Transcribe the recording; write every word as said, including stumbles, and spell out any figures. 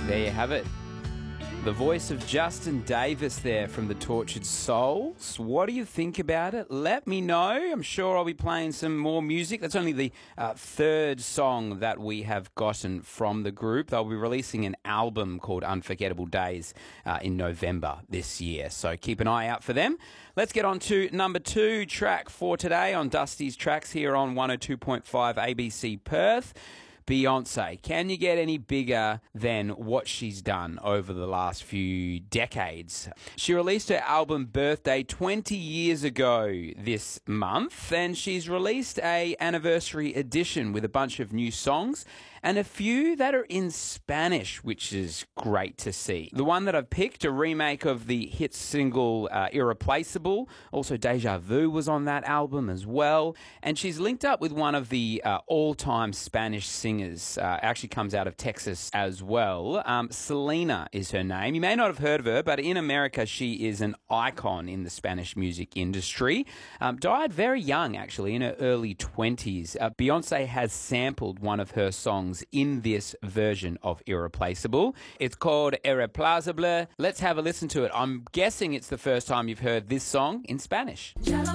There you have it. The voice of Justin Davis there from the Tortured Souls. What do you think about it? Let me know. I'm sure I'll be playing some more music. That's only the uh, third song that we have gotten from the group. They'll be releasing an album called Unforgettable Days uh, in November this year. So keep an eye out for them. Let's get on to number two track for today on Dusty's Tracks here on one oh two point five A B C Perth. Beyonce. Can you get any bigger than what she's done over the last few decades? She released her album Birthday twenty years ago this month, and she's released a anniversary edition with a bunch of new songs and a few that are in Spanish, which is great to see. The one that I've picked, a remake of the hit single uh, Irreplaceable. Also Deja Vu was on that album as well. And she's linked up with one of the uh, all-time Spanish singers. Uh, actually comes out of Texas as well. Um, Selena is her name. You may not have heard of her, but in America she is an icon in the Spanish music industry. Um, died very young, actually, in her early twenties. Uh, Beyonce has sampled one of her songs in this version of Irreplaceable. It's called Irreplaceable. Let's have a listen to it. I'm guessing it's the first time you've heard this song in Spanish.